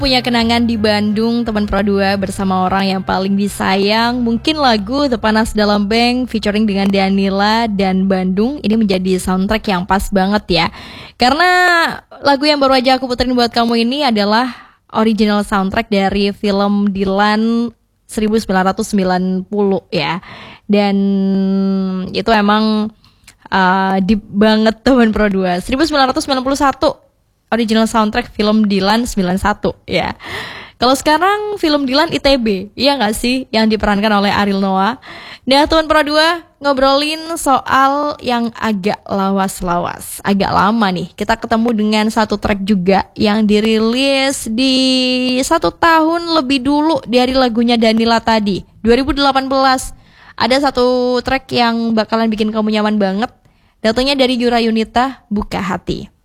Punya kenangan di Bandung, teman Pro 2 bersama orang yang paling disayang. Mungkin lagu Tepanas Dalam Bank featuring dengan Danila dan Bandung ini menjadi soundtrack yang pas banget ya. Karena lagu yang baru aja aku puterin buat kamu ini adalah original soundtrack dari film Dilan 1990 ya. Dan itu emang deep banget teman Pro 2. 1991 original soundtrack film Dilan 91 ya. Kalau sekarang film Dilan ITB, iya gak sih? Yang diperankan oleh Ariel Noah. Nah teman Pro 2 ngobrolin soal yang agak lawas-lawas. Agak lama nih, kita ketemu dengan satu track juga yang dirilis di 1 tahun lebih dulu dari lagunya Danila tadi, 2018. Ada satu track yang bakalan bikin kamu nyaman banget. Datangnya dari Yura Yunita, Buka Hati.